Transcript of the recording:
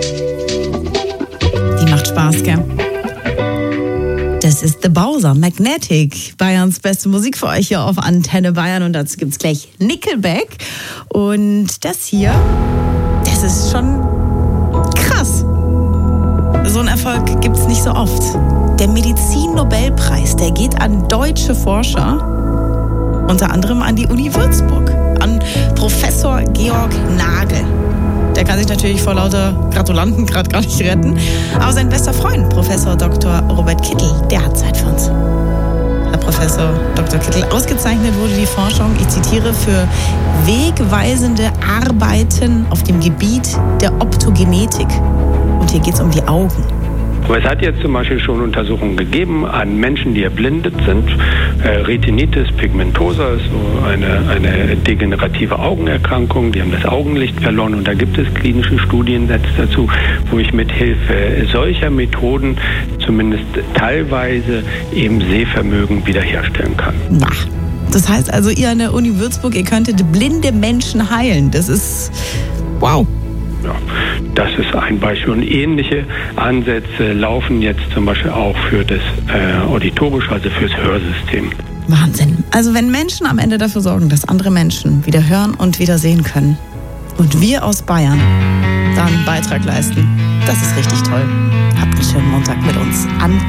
Die macht Spaß, gell? Das ist The Bowser, Magnetic. Bayerns beste Musik für euch hier auf Antenne Bayern. Und dazu gibt's gleich Nickelback. Und das hier, das ist schon krass. So einen Erfolg gibt's nicht so oft. Der Medizin-Nobelpreis, der geht an deutsche Forscher, unter anderem an die Uni Würzburg, an Professor Georg Nagel. Der kann sich natürlich vor lauter Gratulanten gerade gar nicht retten. Aber sein bester Freund, Professor Dr. Robert Kittel, der hat Zeit für uns. Herr Professor Dr. Kittel, ausgezeichnet wurde die Forschung, ich zitiere, für wegweisende Arbeiten auf dem Gebiet der Optogenetik. Und hier geht es um die Augen. Aber es hat jetzt zum Beispiel schon Untersuchungen gegeben an Menschen, die erblindet sind. Retinitis pigmentosa ist so eine degenerative Augenerkrankung. Die haben das Augenlicht verloren und da gibt es klinische Studien dazu, wo ich mit Hilfe solcher Methoden zumindest teilweise eben Sehvermögen wiederherstellen kann. Ach, das heißt also, ihr an der Uni Würzburg, ihr könntet blinde Menschen heilen. Das ist wow. Ja, das ist ein Beispiel. Und ähnliche Ansätze laufen jetzt zum Beispiel auch für das Auditorische, also fürs Hörsystem. Wahnsinn. Also wenn Menschen am Ende dafür sorgen, dass andere Menschen wieder hören und wieder sehen können und wir aus Bayern da einen Beitrag leisten, das ist richtig toll. Habt einen schönen Montag mit uns.